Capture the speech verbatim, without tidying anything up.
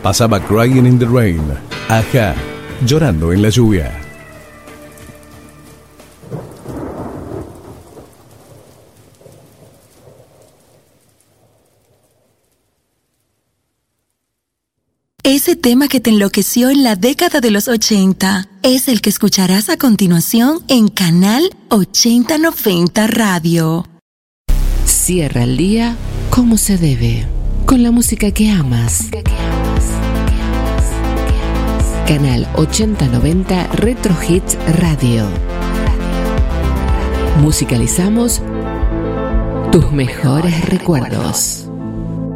pasaba Crying in the Rain. Ajá, llorando en la lluvia. Ese tema que te enloqueció en la década de los ochenta es el que escucharás a continuación en Canal ochenta noventa Radio. Cierra el día como se debe, con la música que amas. Canal ochenta noventa Retro Hits Radio. Musicalizamos tus mejores recuerdos.